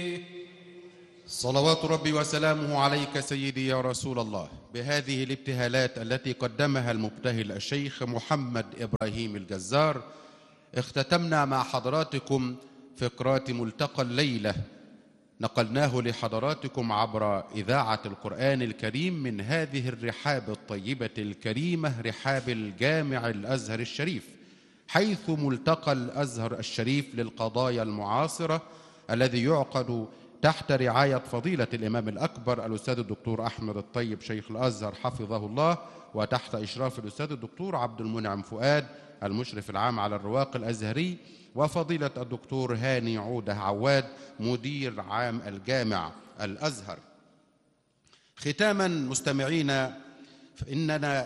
صلوات ربي وسلامه عليك سيدي يا رسول الله. بهذه الابتهالات التي قدمها المبتهل الشيخ محمد إبراهيم الجزار، اختتمنا مع حضراتكم فقرات ملتقى الليلة نقلناه لحضراتكم عبر إذاعة القرآن الكريم من هذه الرحاب الطيبة الكريمة، رحاب الجامع الأزهر الشريف، حيث ملتقى الأزهر الشريف للقضايا المعاصرة الذي يعقد تحت رعاية فضيلة الإمام الأكبر الأستاذ الدكتور أحمد الطيب شيخ الأزهر حفظه الله، وتحت إشراف الأستاذ الدكتور عبد المنعم فؤاد المشرف العام على الرواق الأزهري، وفضيلة الدكتور هاني عودة عواد مدير عام الجامع الأزهر. ختاما مستمعينا، فإننا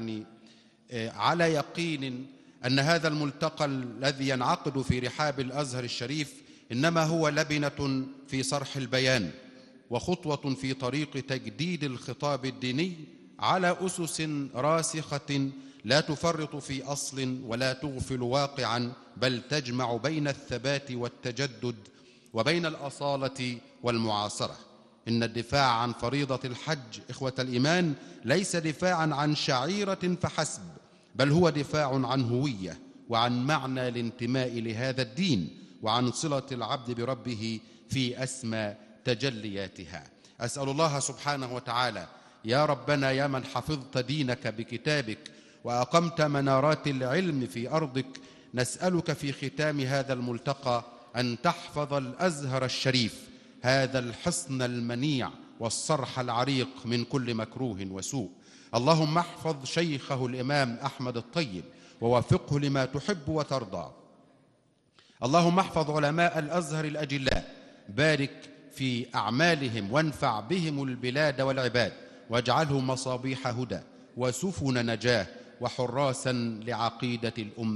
على يقين أن هذا الملتقى الذي ينعقد في رحاب الأزهر الشريف إنما هو لبنة في صرح البيان وخطوة في طريق تجديد الخطاب الديني على أسس راسخة لا تفرط في أصل ولا تغفل واقعا، بل تجمع بين الثبات والتجدد وبين الأصالة والمعاصرة. إن الدفاع عن فريضة الحج إخوة الإيمان ليس دفاعا عن شعيرة فحسب، بل هو دفاع عن هوية وعن معنى الانتماء لهذا الدين وعن صلة العبد بربه في أسمى تجلياتها. أسأل الله سبحانه وتعالى يا ربنا يا من حفظت دينك بكتابك وأقمت منارات العلم في أرضك، نسألك في ختام هذا الملتقى أن تحفظ الأزهر الشريف، هذا الحصن المنيع والصرح العريق، من كل مكروه وسوء. اللهم احفظ شيخه الإمام أحمد الطيب ووفقه لما تحب وترضى. اللهم احفظ علماء الأزهر الأجلاء، بارك في أعمالهم وانفع بهم البلاد والعباد، واجعلهم مصابيح هدى وسفن نجاة وحراسا لعقيدة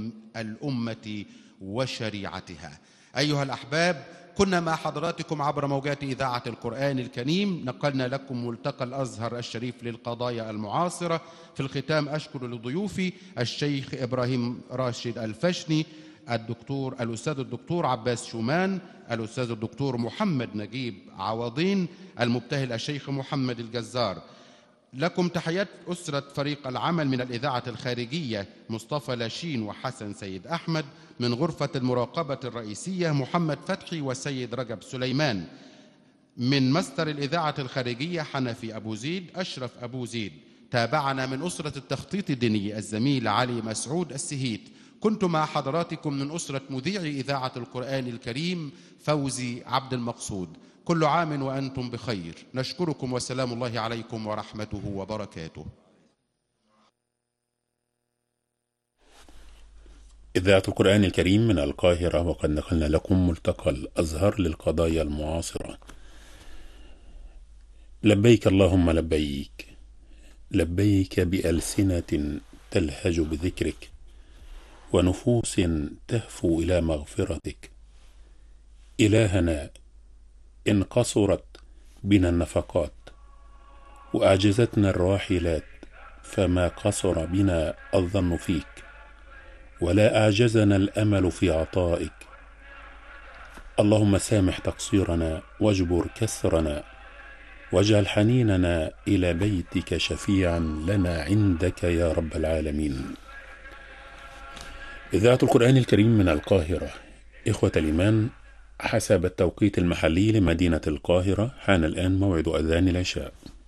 الأمة وشريعتها. أيها الأحباب، كنا مع حضراتكم عبر موجات إذاعة القرآن الكريم، نقلنا لكم ملتقى الأزهر الشريف للقضايا المعاصرة. في الختام أشكر لضيوفي الشيخ إبراهيم راشد الفشني، الأستاذ الدكتور عباس شومان، الأستاذ الدكتور محمد نجيب عوضين، المبتهل الشيخ محمد الجزار. لكم تحيات أسرة فريق العمل من الإذاعة الخارجية مصطفى لاشين وحسن سيد أحمد، من غرفة المراقبة الرئيسية محمد فتحي وسيد رجب سليمان، من مستر الإذاعة الخارجية حنفي أبو زيد أشرف أبو زيد. تابعنا من أسرة التخطيط الديني الزميل علي مسعود السهيت. كنت مع حضراتكم من أسرة مذيع إذاعة القرآن الكريم فوزي عبد المقصود. كل عام وأنتم بخير. نشكركم وسلام الله عليكم ورحمته وبركاته. إذاعة القرآن الكريم من القاهرة، وقد نقلنا لكم ملتقى الأزهر للقضايا المعاصرة. لبيك اللهم لبيك، لبيك بألسنة تلهج بذكرك ونفوس تهفو إلى مغفرتك. إلهنا، إن قصرت بنا النفقات وأعجزتنا الراحلات، فما قصر بنا الظن فيك ولا أعجزنا الأمل في عطائك. اللهم سامح تقصيرنا واجبر كسرنا، واجعل حنيننا إلى بيتك شفيعا لنا عندك يا رب العالمين. إذاعة القرآن الكريم من القاهرة. إخوة الإيمان، حسب التوقيت المحلي لمدينة القاهرة حان الآن موعد أذان العشاء.